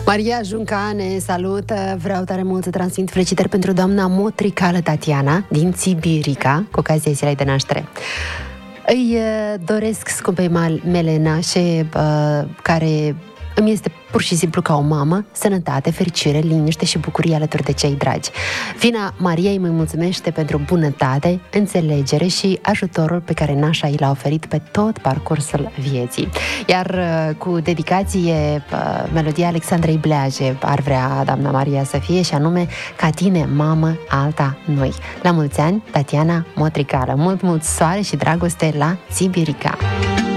Maria Junca ne salută. Vreau tare mult să transmit felicitări pentru doamna Motricală Tatiana din Țibirica, cu ocazia zilei de naștere. Îi doresc scumpei mele nașe, care îmi este pur și simplu ca o mamă, sănătate, fericire, liniște și bucurie alături de cei dragi. Fina Mariei îi mulțumește pentru bunătate, înțelegere și ajutorul pe care nașa i l-a oferit pe tot parcursul vieții. Iar cu dedicație, melodia Alexandrei Bleaje ar vrea doamna Maria să fie, și anume Ca tine, mamă, alta noi. La mulți ani, Tatiana Motricală. Mult, mult soare și dragoste la Țibirica!